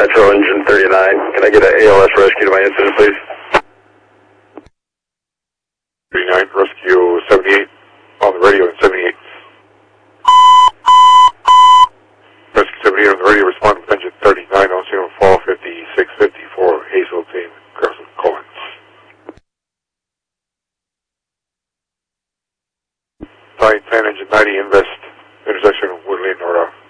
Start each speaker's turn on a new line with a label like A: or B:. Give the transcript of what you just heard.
A: Metro engine 39. Can I get an ALS rescue to my incident, please?
B: 39, rescue 78 on the radio at 78. Rescue 78 on the radio, respond with engine 39 on signal fall 5654 Hazeltine, Carson Collins. Line 10, engine 90, invest, intersection of Woodley and Nora.